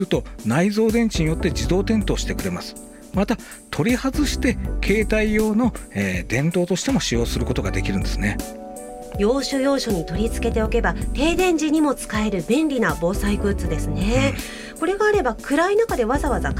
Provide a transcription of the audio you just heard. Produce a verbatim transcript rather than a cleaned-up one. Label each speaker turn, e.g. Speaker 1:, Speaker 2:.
Speaker 1: すると内蔵電池によって自動点灯してくれます。また取り外して携帯用の、えー、電灯としても使用することができるんですね。
Speaker 2: 要所要所に取り付けておけば停電時にも使える便利な防災グッズですね、うん、これがあれば暗い中でわざわざ